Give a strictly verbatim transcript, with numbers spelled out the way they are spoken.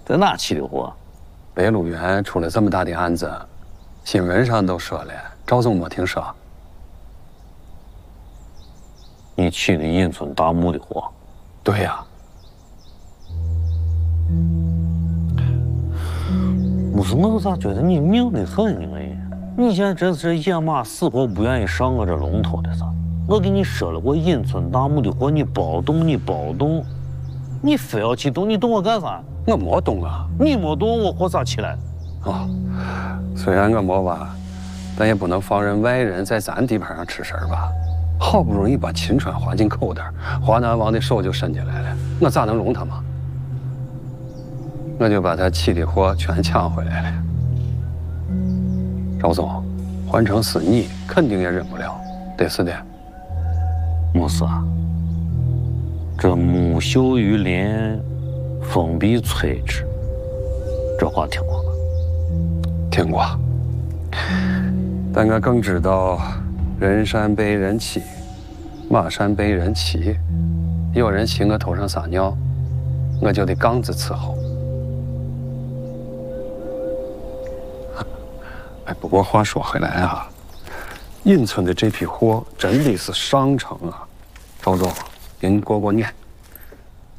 在哪起的火？ 北路园出了这么大的案子，新闻上都说了，赵总没听说。 你起的银村大墓的火？ 对呀。 不是，我咋觉得你命得很呢？哎，你现在这是野马死活不愿意上我这龙头的啥？我给你说了，我银村大墓的火你包动，你包动，你非要去动，你动我干啥？ 我没动啊。 你没动，我火咋起来？ 哦，虽然我没挖，但也不能放任外人在咱地盘上吃食儿吧？好不容易把秦川划进口袋，华南王的手就伸进来了，我咋能容他嘛？我就把他起的货全抢回来了。赵总，换成是你，肯定也忍不了，得是的。 没事啊，这木秀于林，风必摧之，这话听过吗？ 听过。但我更知道，人善被人欺，马善被人骑。有人骑我头上撒尿，我就得杠子伺候。哎，不过话说回来啊，银村的这批货真的是上乘啊！赵总，给你过过年。